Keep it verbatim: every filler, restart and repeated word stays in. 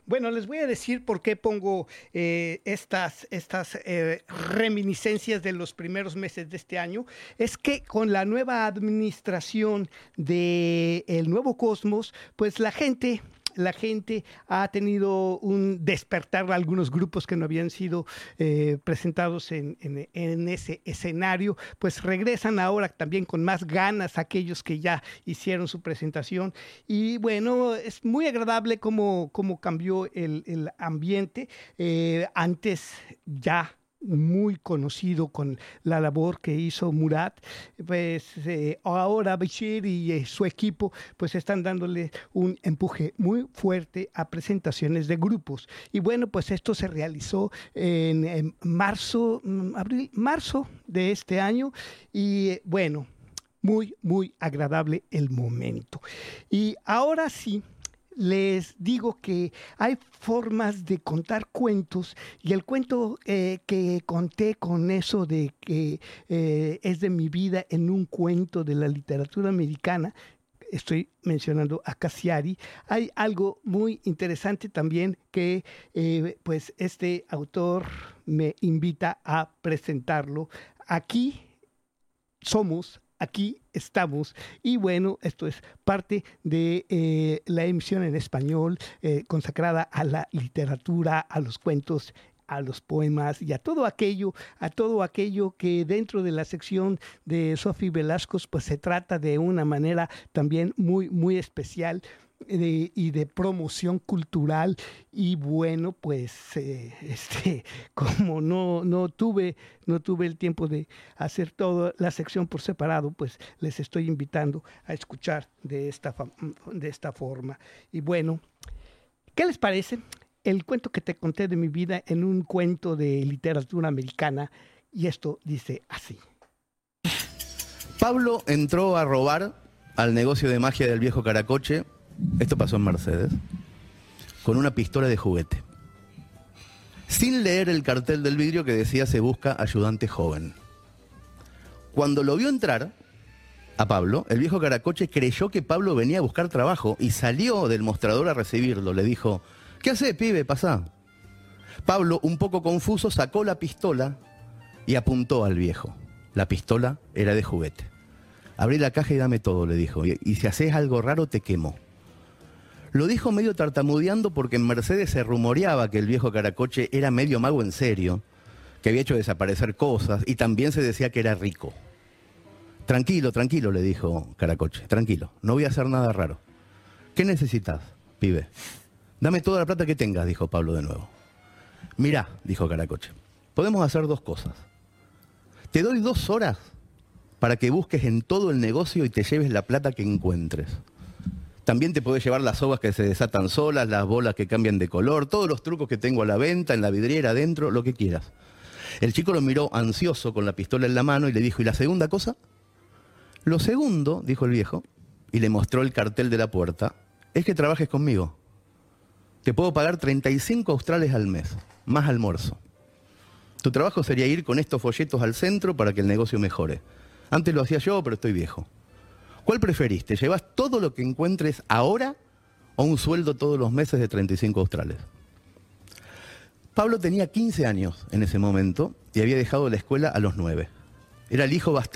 Bueno, les voy a decir por qué pongo eh, estas, estas eh, reminiscencias de los primeros meses de este año. Es que con la nueva administración del nuevo Cosmos, pues la gente... La gente ha tenido un despertar de algunos grupos que no habían sido eh, presentados en, en, en ese escenario, pues regresan ahora también con más ganas aquellos que ya hicieron su presentación. Y bueno, es muy agradable cómo, cómo cambió el, el ambiente. Eh, antes ya muy conocido con la labor que hizo Murat, pues eh, ahora Bashir y eh, su equipo pues están dándole un empuje muy fuerte a presentaciones de grupos. Y bueno, pues esto se realizó en, en marzo, abril, marzo de este año y eh, bueno, muy, muy agradable el momento. Y ahora sí, les digo que hay formas de contar cuentos y el cuento eh, que conté con eso de que eh, es de mi vida en un cuento de la literatura americana, estoy mencionando a Cassiari, hay algo muy interesante también que eh, pues este autor me invita a presentarlo. Aquí somos Aquí estamos y bueno, esto es parte de eh, la emisión en español eh, consagrada a la literatura, a los cuentos, a los poemas y a todo aquello, a todo aquello que dentro de la sección de Sofi Velasco pues se trata de una manera también muy, muy especial. De, y de promoción cultural y bueno pues eh, este como no no tuve no tuve el tiempo de hacer toda la sección por separado, pues les estoy invitando a escuchar de esta de esta forma. Y bueno, ¿qué les parece el cuento que te conté de mi vida en un cuento de literatura americana? Y esto dice así: Pablo entró a robar al negocio de magia del viejo Caracoche. Esto pasó en Mercedes, con una pistola de juguete, sin leer el cartel del vidrio que decía se busca ayudante joven. Cuando lo vio entrar a Pablo, el viejo Caracoche creyó que Pablo venía a buscar trabajo y salió del mostrador a recibirlo. Le dijo: ¿qué haces, pibe? Pasá. Pablo, un poco confuso, sacó la pistola y apuntó al viejo. La pistola era de juguete. Abrí la caja y dame todo, le dijo, y, y si haces algo raro te quemo. Lo dijo medio tartamudeando porque en Mercedes se rumoreaba que el viejo Caracoche era medio mago en serio, que había hecho desaparecer cosas y también se decía que era rico. Tranquilo, tranquilo, le dijo Caracoche, tranquilo, no voy a hacer nada raro. ¿Qué necesitas, pibe? Dame toda la plata que tengas, dijo Pablo de nuevo. Mirá, dijo Caracoche, podemos hacer dos cosas. Te doy dos horas para que busques en todo el negocio y te lleves la plata que encuentres. También te podés llevar las sogas que se desatan solas, las bolas que cambian de color, todos los trucos que tengo a la venta, en la vidriera, adentro, lo que quieras. El chico lo miró ansioso con la pistola en la mano y le dijo, ¿y la segunda cosa? Lo segundo, dijo el viejo, y le mostró el cartel de la puerta, es que trabajes conmigo. Te puedo pagar treinta y cinco australes al mes, más almuerzo. Tu trabajo sería ir con estos folletos al centro para que el negocio mejore. Antes lo hacía yo, pero estoy viejo. ¿Cuál preferís? ¿Te llevas todo lo que encuentres ahora o un sueldo todos los meses de treinta y cinco australes? Pablo tenía quince años en ese momento y había dejado la escuela a los nueve. Era el hijo bastante